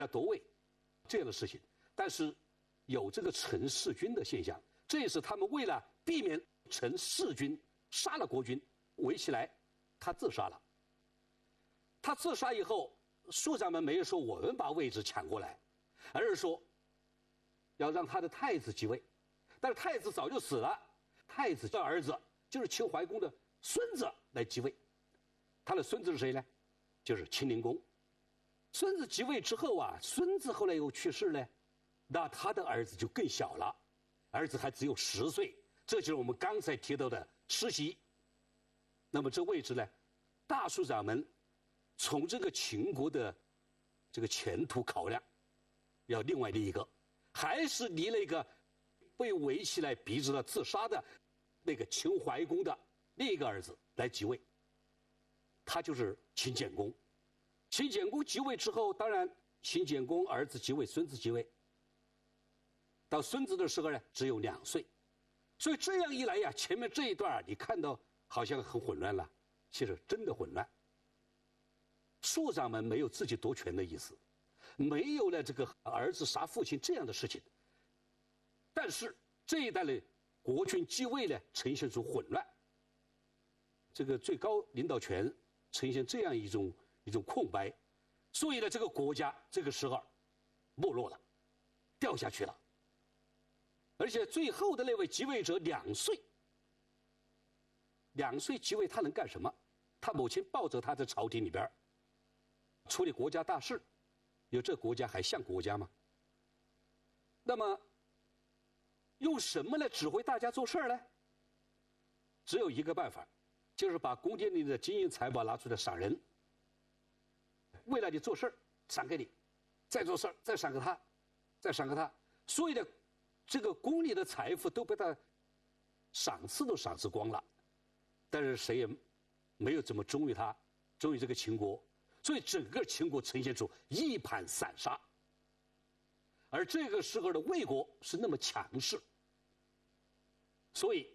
要夺位这样的事情，但是有这个陈弑君的现象，这也是他们为了避免陈弑君杀了国君，围起来，他自杀了。他自杀以后，庶长们没有说我们把位置抢过来，而是说要让他的太子继位，但是太子早就死了，太子的儿子就是秦怀公的孙子来继位。他的孙子是谁呢？就是秦灵公。孙子即位之后啊，孙子后来又去世了，那他的儿子就更小了，儿子还只有10岁，这就是我们刚才提到的世袭。那么这位置呢，大庶长们从这个秦国的这个前途考量，要另外立一个，还是立了一个被围起来逼着他自杀的那个秦怀公的另一个儿子来继位，他就是秦简公。秦简公即位之后，当然秦简公儿子即位，孙子即位。到孙子的时候呢，只有2岁，所以这样一来呀，前面这一段你看到好像很混乱了，其实真的混乱。庶长们没有自己夺权的意思，没有了这个儿子杀父亲这样的事情，但是这一代的国君继位呢，呈现出混乱，这个最高领导权呈现这样一种空白，所以呢，这个国家这个时候没落了，掉下去了。而且最后的那位即位者2岁，2岁即位，他能干什么？他母亲抱着他在朝廷里边处理国家大事，有这国家还像国家吗？那么用什么来指挥大家做事呢？只有一个办法，就是把宫殿里的金银财宝拿出来赏人。为了你做事赏给你，再做事再赏给他，再赏给他，所有的这个宫里的财富都被他赏赐都赏赐光了，但是谁也没有怎么忠于他，忠于这个秦国，所以整个秦国呈现出一盘散沙。而这个时候的魏国是那么强势，所以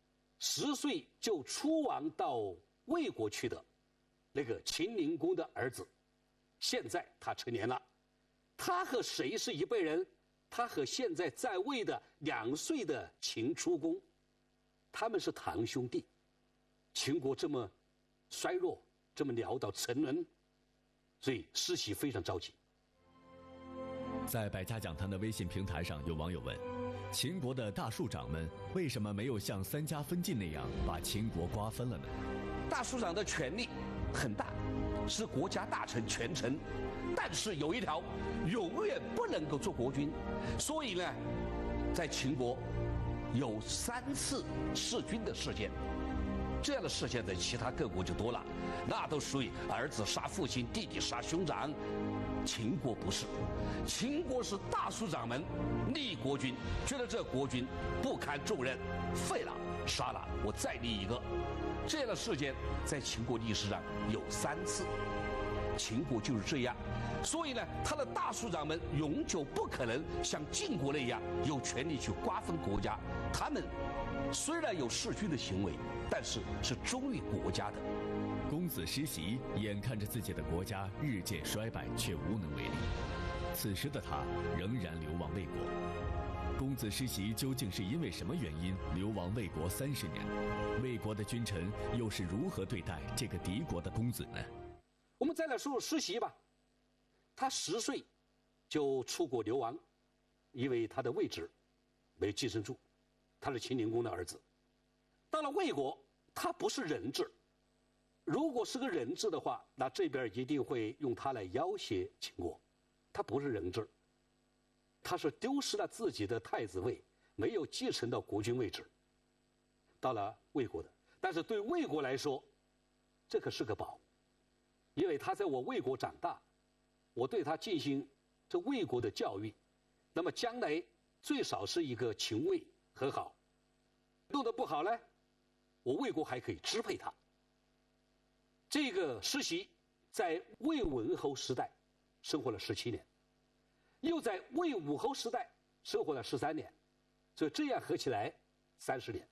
10岁就出亡到魏国去的那个秦灵公的儿子，现在他成年了，他和谁是一辈人？他和现在在位的2岁的秦出公，他们是堂兄弟。秦国这么衰弱，这么潦倒沉沦，所以世袭非常着急。 在百家讲坛的微信平台上，有网友问：秦国的大庶长们为什么没有像3家分晋那样把秦国瓜分了呢？ 大庶长的权力很大，是国家大臣权臣，但是有一条，永远不能够做国君。所以呢，在秦国有3次弑君的事件，这样的事件在其他各国就多了，那都属于儿子杀父亲，弟弟杀兄长。秦国不是，秦国是大庶长们立国君，觉得这国君不堪重任，废了杀了，我再立一个。这样的事件在秦国历史上有3次，秦国就是这样。所以呢，他的大庶长们永久不可能像晋国那样有权利去瓜分国家。他们虽然有弑君的行为，但是是忠于国家的。 公子师袭眼看着自己的国家日渐衰败，却无能为力。此时的他仍然流亡魏国。公子师袭究竟是因为什么原因流亡魏国30年？魏国的君臣又是如何对待这个敌国的公子呢？ 我们再来说说师袭吧。他10岁就出国流亡，因为他的位置没有继承住，他是秦灵公的儿子。到了魏国，他不是人质，如果是个人质的话，那这边一定会用他来要挟秦国。他不是人质，他是丢失了自己的太子位，没有继承到国君位置，到了魏国的。但是对魏国来说，这可是个宝，因为他在我魏国长大，我对他进行这魏国的教育，那么将来最少是一个秦魏和好。弄得不好呢，我魏国还可以支配他。这个师袭在魏文侯时代生活了17年，又在魏武侯时代生活了13年，所以这样合起来30年。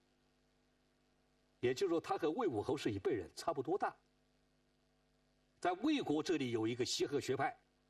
也就是说，他和魏武侯是一辈人，差不多大。在魏国这里有一个西河学派，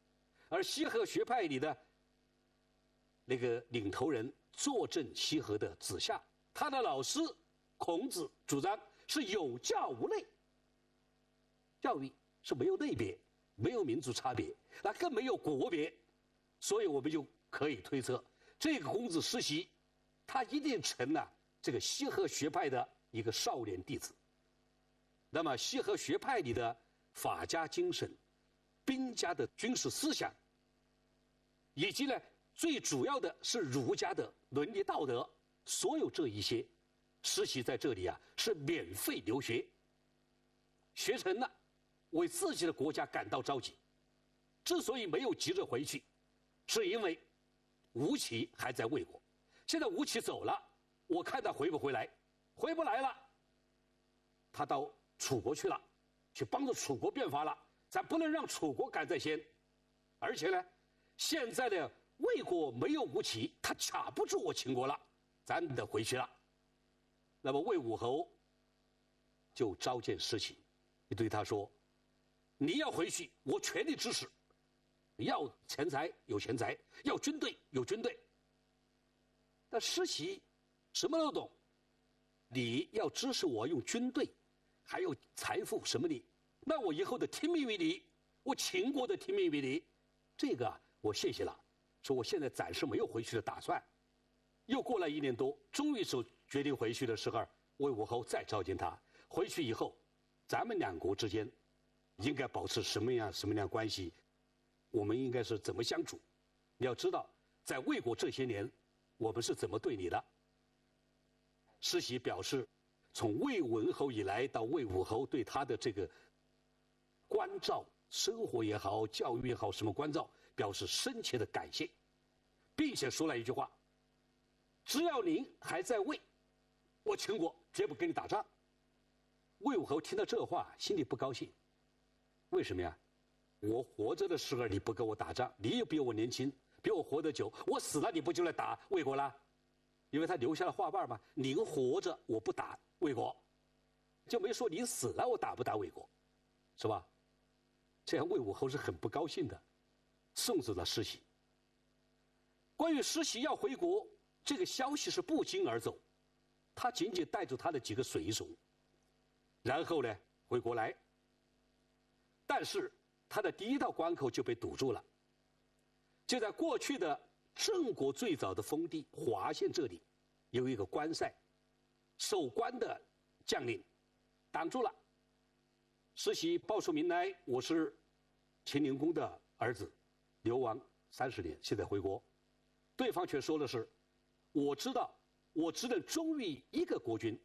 而西河学派里的那个领头人坐镇西河的子夏，他的老师孔子主张是有教无类，教育是没有类别，没有民族差别，那更没有国别，所以我们就可以推测，这个孔子师习，他一定成了这个西河学派的一个少年弟子。那么西河学派里的法家精神、兵家的军事思想，以及呢最主要的是儒家的伦理道德，所有这一些，实习在这里啊是免费留学，学成了，为自己的国家感到着急。之所以没有急着回去，是因为吴起还在魏国，现在吴起走了，我看他回不回来，回不来了，他到楚国去了，去帮助楚国变法了，咱不能让楚国赶在先。而且呢，现在的魏国没有吴起，他卡不住我秦国了，咱得回去了。那么魏武侯就召见师习，对他说：“你要回去，我全力支持。要钱财有钱财，要军队有军队。但师习什么都懂，你要支持我用军队，还有财富什么的，那我以后的听命于你，我秦国的听命于你，这个我谢谢了。说我现在暂时没有回去的打算。”又过了1年多，终于是决定回去的时候，魏武侯再召见他。回去以后，咱们两国之间应该保持什么样关系？我们应该是怎么相处？你要知道，在魏国这些年，我们是怎么对你的？师习表示，从魏文侯以来到魏武侯对他的这个关照，生活也好，教育也好，什么关照，表示深切的感谢，并且说了一句话：只要您还在魏，我秦国绝不跟你打仗。魏武侯听到这话，心里不高兴。为什么呀？我活着的时候你不跟我打仗，你又比我年轻，比我活得久，我死了你不就来打魏国了？因为他留下了话瓣嘛，您活着我不打魏国，就没说你死了我打不打魏国，是吧？这样魏武侯是很不高兴的，送走了师习。关于师习要回国，这个消息是不胫而走，他仅仅带着他的几个随从，然后呢回国来。但是他的第一道关口就被堵住了，就在过去的郑国最早的封地华县这里，有一个关塞，守关的将领挡住了。师习报出名来，我是秦灵公的儿子，流亡30年，现在回国。对方却说的是：我知道，我只能忠于一个国君。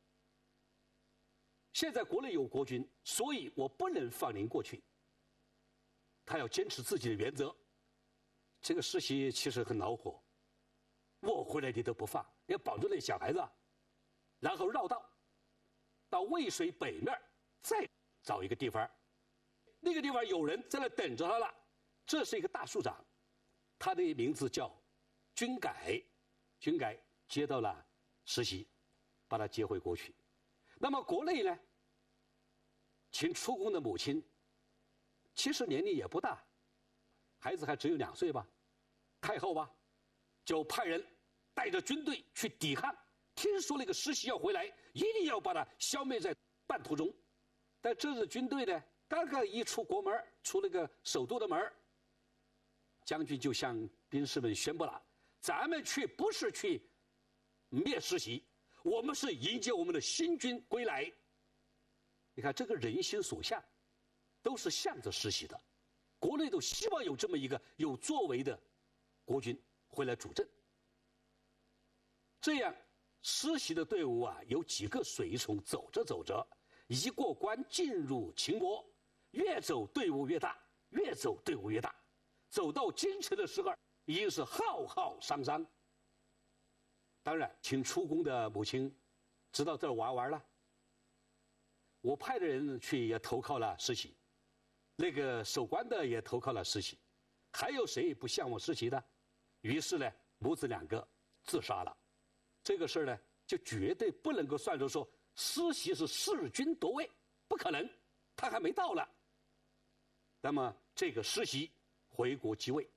现在国内有国君，所以我不能放您过去。他要坚持自己的原则。这个师习其实很恼火，我回来你都不放，要保住那小孩子，然后绕道到渭水北面，再找一个地方，那个地方有人在那等着他了。这是一个大署长，他的名字叫军改。军改接到了师习，把他接回国去。那么国内呢，秦出公的母亲其实年龄也不大，孩子还只有2岁吧，太后吧，就派人带着军队去抵抗。听说那个师习要回来，一定要把他消灭在半途中。但这支军队呢，刚刚一出国门，出那个首都的门，将军就向兵士们宣布了：咱们不是去灭师习，我们是迎接我们的新军归来。你看这个人心所向，都是向着师习的。国内都希望有这么一个有作为的国君回来主政。这样，师习的队伍啊，有几个随从走着走着，一过关进入秦国，越走队伍越大，越走队伍越大，走到京城的时候，已经是浩浩汤汤。当然，秦出公的母亲知道这儿玩完了，我派的人去也投靠了师习，那个守关的也投靠了师习，还有谁不向往师习的？于是呢，母子2个自杀了。这个事儿呢，就绝对不能够算作说师习是弑君夺位，不可能，他还没到呢。那么这个师习回国即位。